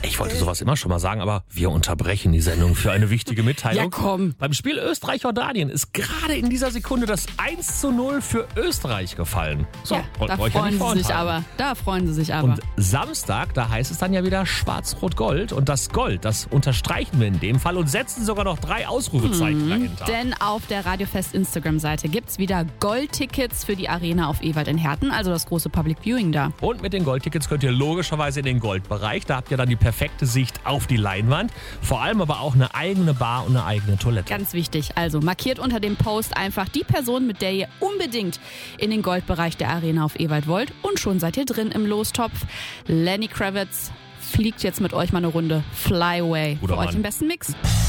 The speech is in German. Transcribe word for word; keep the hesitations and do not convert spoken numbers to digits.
Ich wollte sowas immer schon mal sagen, aber wir unterbrechen die Sendung für eine wichtige Mitteilung. Ja, komm. Beim Spiel Österreich-Jordanien ist gerade in dieser Sekunde das eins zu null für Österreich gefallen. So, Ja, wollten da wir euch ja freuen nicht sie sich vorenthalten. aber. Da freuen sie sich aber. Und Samstag, da heißt es dann ja wieder Schwarz-Rot-Gold. Und das Gold, das unterstreichen wir in dem Fall und setzen sogar noch drei Ausrufezeichen dahinter. Denn auf der Radiofest Instagram-Seite gibt's wieder Goldtickets für die Arena auf Ewald in Herten, also das große Public Viewing da. Und mit den Goldtickets könnt ihr logischerweise in den Goldbereich. Da habt ihr dann die perfekte Sicht auf die Leinwand. Vor allem aber auch eine eigene Bar und eine eigene Toilette. Ganz wichtig, also markiert unter dem Post einfach die Person, mit der ihr unbedingt in den Goldbereich der Arena auf Ewald wollt. Und schon seid ihr drin im Lostopf. Lenny Kravitz fliegt jetzt mit euch mal eine Runde Fly Away. Guter Für euch Mann. im besten Mix.